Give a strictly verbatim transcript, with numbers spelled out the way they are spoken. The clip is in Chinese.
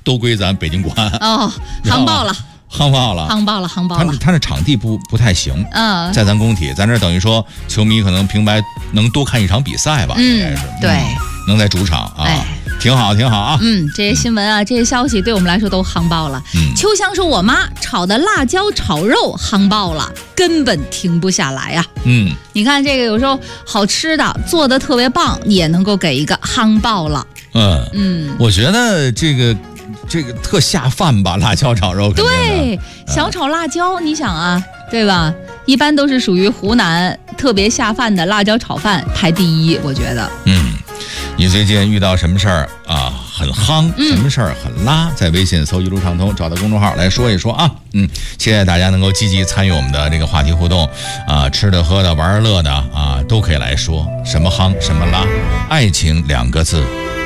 都归咱北京国安。 哦，夯爆了。 夯爆了， 夯爆了，夯爆了！ 他他那场地不不太行， 嗯， 在咱工体，咱这等于说球迷可能平白能多看一场比赛吧，应该是， 对， 嗯，能在主场啊， 哎， 挺好，挺好啊。 嗯，这些新闻啊，这些消息对我们来说都夯爆了。 嗯， 秋香说，我妈炒的辣椒炒肉夯爆了，根本停不下来呀。 嗯， 你看这个有时候好吃的做的特别棒，也能够给一个夯爆了。 嗯嗯， 我觉得这个。这个特下饭吧，辣椒炒肉。 对，小炒辣椒，你想啊，对吧？一般都是属于湖南特别下饭的辣椒炒饭排第一，我觉得。 嗯，你最近遇到什么事儿啊？很夯，什么事儿很拉？在微信搜一路畅通，找到公众号来说一说啊。嗯，期待大家能够积极参与我们的这个话题互动啊，吃的、喝的、玩乐的啊，都可以来说，什么夯，什么拉，爱情两个字。